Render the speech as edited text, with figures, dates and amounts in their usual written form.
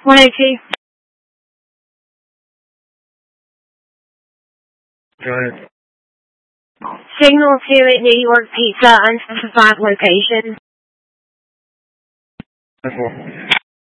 102. Go ahead. Signal 2 at New York Pizza, unspecified location. That's all.